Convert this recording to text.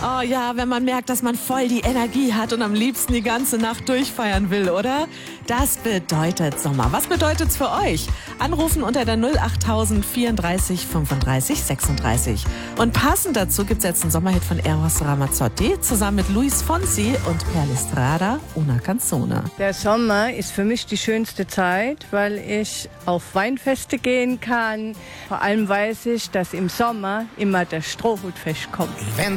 Oh ja, wenn man merkt, dass man voll die Energie hat und am liebsten die ganze Nacht durchfeiern will, oder? Das bedeutet Sommer. Was bedeutet's für euch? Anrufen unter der 08000 34 35 36. Und passend dazu gibt's jetzt einen Sommerhit von Eros Ramazzotti zusammen mit Luis Fonsi und Per Lestrada, Una Canzone. Der Sommer ist für mich die schönste Zeit, weil ich auf Weinfeste gehen kann. Vor allem weiß ich, dass im Sommer immer der Strohhutfest kommt.